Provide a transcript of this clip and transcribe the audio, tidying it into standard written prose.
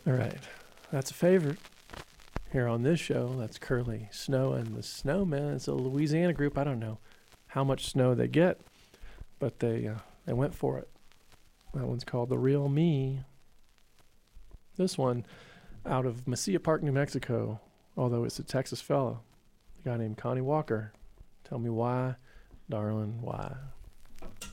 All right. That's a favorite here on this show. That's Curly Snow and the Snowmen. It's a Louisiana group. I don't know how much snow they get, but they went for it. That one's called The Real Me. This one out of Mesilla Park, New Mexico, although it's a Texas fella, a guy named Connie Walker. Tell me why, darling, why?